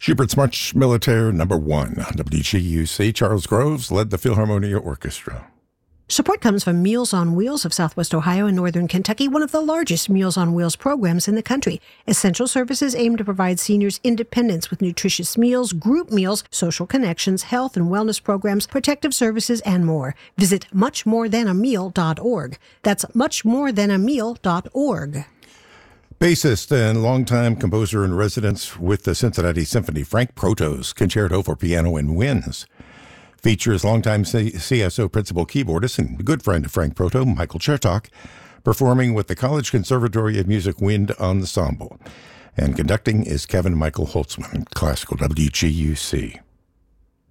Schubert's March Militaire No. 1 on WGUC. Charles Groves led the Philharmonia Orchestra. Support comes from Meals on Wheels of Southwest Ohio and Northern Kentucky, one of the largest Meals on Wheels programs in the country. Essential services aim to provide seniors independence with nutritious meals, group meals, social connections, health and wellness programs, protective services, and more. Visit muchmorethanAmeal.org. That's muchmorethanAmeal.org. Bassist and longtime composer in residence with the Cincinnati Symphony, Frank Proto's Concerto for Piano and Winds features longtime CSO principal keyboardist and good friend of Frank Proto, Michael Chertok, performing with the College Conservatory of Music Wind Ensemble. And conducting is Kevin Michael Holtzman, Classical WGUC.